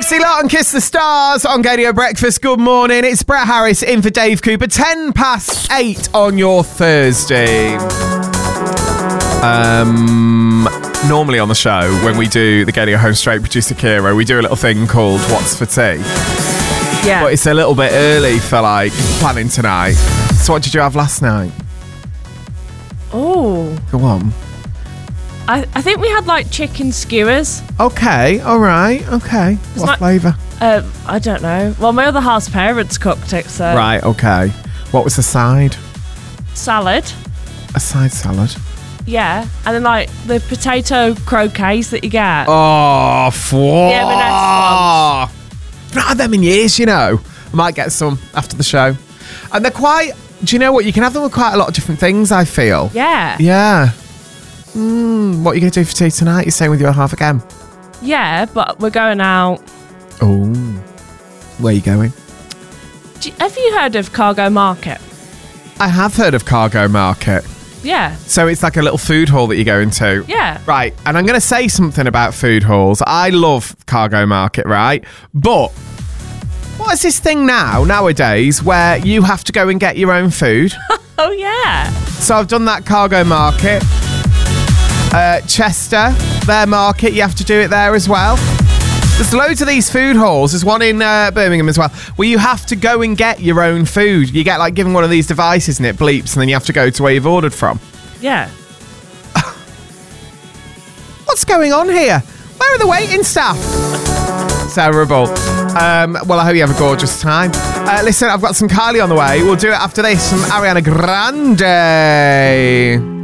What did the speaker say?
Chrissy Lot and Kiss the Stars on Gadio Breakfast. Good morning. It's Brett Harris in for Dave Cooper. 8:10 on your Thursday. Normally on the show, when we do the Gadio Home Straight, producer Kira, we do a little thing called What's for Tea. Yeah. But it's a little bit early for like planning tonight. So what did you have last night? Oh. Go on. I think we had like chicken skewers. Okay, all right, okay. What flavour? I don't know. Well, my other half's parents cooked it, so. Right, okay. What was the side? Salad. A side salad. Yeah. And then like the potato croquets that you get. Oh, Yeah, the next I've not had them in years, you know. I might get some after the show. And they're quite, do you know what? You can have them with quite a lot of different things, I feel. Yeah. Yeah. What are you going to do for tea tonight? You're staying with your half again? Yeah, but we're going out. Oh. Where are you going? Have you heard of Cargo Market? I have heard of Cargo Market. Yeah. So it's like a little food hall that you go into. Yeah. Right. And I'm going to say something about food halls. I love Cargo Market, right? But what is this thing nowadays, where you have to go and get your own food? Oh, yeah. So I've done that Cargo Market. Chester, their market, you have to do it there as well. There's loads of these food halls. There's one in Birmingham as well, where you have to go and get your own food. You get like given one of these devices and it bleeps, and then you have to go to where you've ordered from. Yeah. What's going on here? Where are the waiting staff? Terrible. Well, I hope you have a gorgeous time. Listen, I've got some Kylie on the way. We'll do it after this from Ariana Grande.